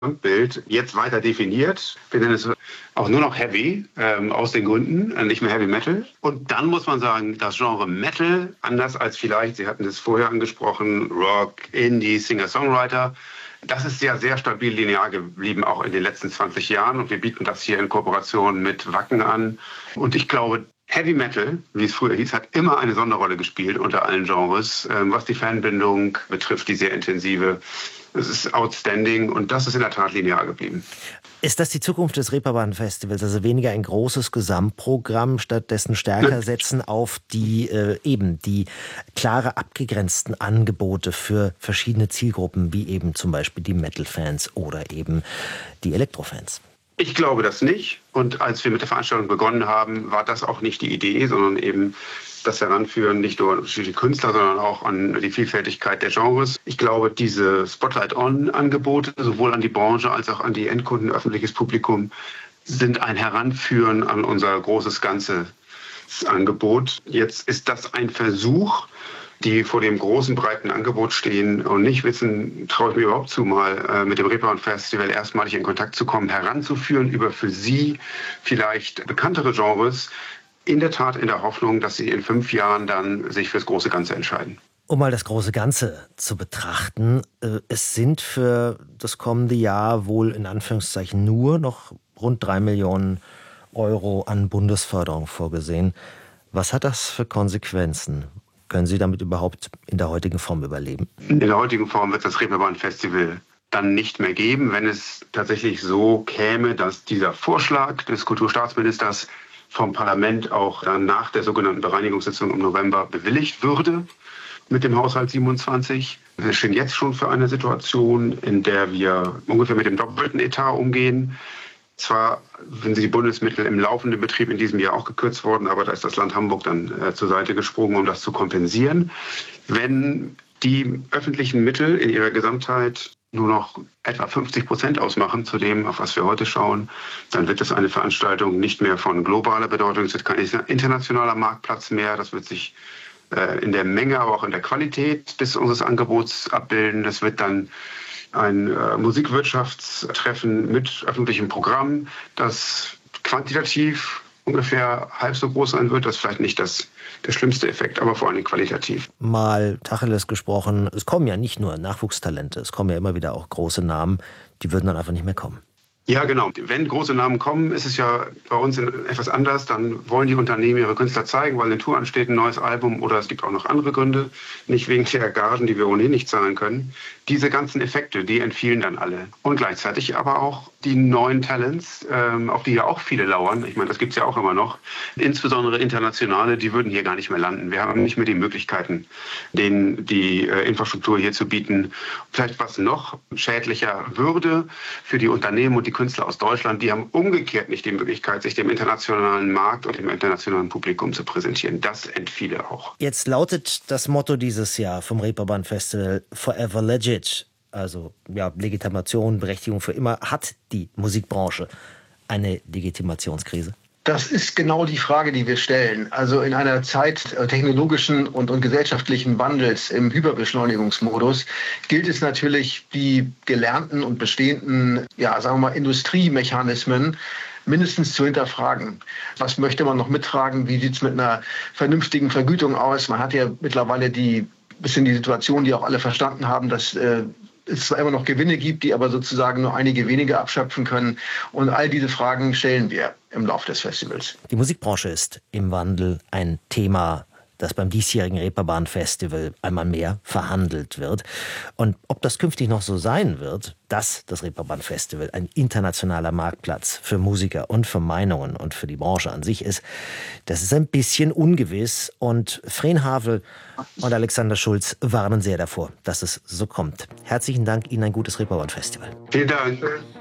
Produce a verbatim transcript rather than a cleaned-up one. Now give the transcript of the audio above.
Bild jetzt weiter definiert. Wir nennen es auch nur noch Heavy, ähm, aus den Gründen, äh, nicht mehr Heavy Metal. Und dann muss man sagen, das Genre Metal, anders als vielleicht, Sie hatten es vorher angesprochen, Rock, Indie, Singer-Songwriter, das ist ja sehr stabil linear geblieben, auch in den letzten zwanzig Jahren. Und wir bieten das hier in Kooperation mit Wacken an. Und ich glaube, Heavy Metal, wie es früher hieß, hat immer eine Sonderrolle gespielt unter allen Genres, ähm, was die Fanbindung betrifft, die sehr intensive. Es ist outstanding und das ist in der Tat linear geblieben. Ist das die Zukunft des Reeperbahn-Festivals? Also weniger ein großes Gesamtprogramm, stattdessen stärker setzen auf die äh, eben die klare abgegrenzten Angebote für verschiedene Zielgruppen, wie eben zum Beispiel die Metal-Fans oder eben die Elektro-Fans? Ich glaube das nicht. Und als wir mit der Veranstaltung begonnen haben, war das auch nicht die Idee, sondern eben das Heranführen nicht nur an unterschiedliche Künstler, sondern auch an die Vielfältigkeit der Genres. Ich glaube, diese Spotlight-On-Angebote, sowohl an die Branche als auch an die Endkunden, öffentliches Publikum, sind ein Heranführen an unser großes ganzes Angebot. Jetzt ist das ein Versuch, die vor dem großen, breiten Angebot stehen und nicht wissen, traue ich mir überhaupt zu, mal äh, mit dem Reeperbahn Festival erstmalig in Kontakt zu kommen, heranzuführen über für sie vielleicht bekanntere Genres, in der Tat in der Hoffnung, dass sie in fünf Jahren dann sich fürs große Ganze entscheiden. Um mal das große Ganze zu betrachten, äh, es sind für das kommende Jahr wohl in Anführungszeichen nur noch rund drei Millionen Euro an Bundesförderung vorgesehen. Was hat das für Konsequenzen? Können Sie damit überhaupt in der heutigen Form überleben? In der heutigen Form wird das Reeperbahn Festival dann nicht mehr geben, wenn es tatsächlich so käme, dass dieser Vorschlag des Kulturstaatsministers vom Parlament auch dann nach der sogenannten Bereinigungssitzung im November bewilligt würde mit dem Haushalt siebenundzwanzig. Wir stehen jetzt schon für eine Situation, in der wir ungefähr mit dem doppelten Etat umgehen. Zwar sind die Bundesmittel im laufenden Betrieb in diesem Jahr auch gekürzt worden, aber da ist das Land Hamburg dann äh, zur Seite gesprungen, um das zu kompensieren. Wenn die öffentlichen Mittel in ihrer Gesamtheit nur noch etwa fünfzig Prozent ausmachen zu dem, auf was wir heute schauen, dann wird es eine Veranstaltung nicht mehr von globaler Bedeutung. Es wird kein internationaler Marktplatz mehr. Das wird sich äh, in der Menge, aber auch in der Qualität des unseres Angebots abbilden. Das wird dann ein äh, Musikwirtschaftstreffen mit öffentlichem Programm, das quantitativ ungefähr halb so groß sein wird. Das ist vielleicht nicht das, der schlimmste Effekt, aber vor allem qualitativ. Mal Tacheles gesprochen, es kommen ja nicht nur Nachwuchstalente, es kommen ja immer wieder auch große Namen, die würden dann einfach nicht mehr kommen. Ja, genau. Wenn große Namen kommen, ist es ja bei uns etwas anders. Dann wollen die Unternehmen ihre Künstler zeigen, weil eine Tour ansteht, ein neues Album oder es gibt auch noch andere Gründe. Nicht wegen der Gagen, die wir ohnehin nicht zahlen können. Diese ganzen Effekte, die entfielen dann alle. Und gleichzeitig aber auch die neuen Talents, ähm, auf die ja auch viele lauern. Ich meine, das gibt es ja auch immer noch. Insbesondere internationale, die würden hier gar nicht mehr landen. Wir haben nicht mehr die Möglichkeiten, denen die äh, Infrastruktur hier zu bieten. Vielleicht was noch schädlicher würde für die Unternehmen und die Künstler aus Deutschland, die haben umgekehrt nicht die Möglichkeit, sich dem internationalen Markt und dem internationalen Publikum zu präsentieren. Das entfiele auch. Jetzt lautet das Motto dieses Jahr vom Reeperbahn Festival Forever Legit. Also ja, Legitimation, Berechtigung für immer. Hat die Musikbranche eine Legitimationskrise? Das ist genau die Frage, die wir stellen. Also in einer Zeit technologischen und, und gesellschaftlichen Wandels im Hyperbeschleunigungsmodus gilt es natürlich, die gelernten und bestehenden, ja, sagen wir mal, Industriemechanismen mindestens zu hinterfragen. Was möchte man noch mittragen? Wie sieht es mit einer vernünftigen Vergütung aus? Man hat ja mittlerweile die bisschen die Situation, die auch alle verstanden haben, dass äh, es zwar immer noch Gewinne gibt, die aber sozusagen nur einige wenige abschöpfen können. Und all diese Fragen stellen wir im Laufe des Festivals. Die Musikbranche ist im Wandel ein Thema, das beim diesjährigen Reeperbahn Festival einmal mehr verhandelt wird. Und ob das künftig noch so sein wird, dass das Reeperbahn Festival ein internationaler Marktplatz für Musiker und für Meinungen und für die Branche an sich ist, das ist ein bisschen ungewiss. Und Freen Havel und Alexander Schulz warnen sehr davor, dass es so kommt. Herzlichen Dank, Ihnen ein gutes Reeperbahn Festival. Vielen Dank.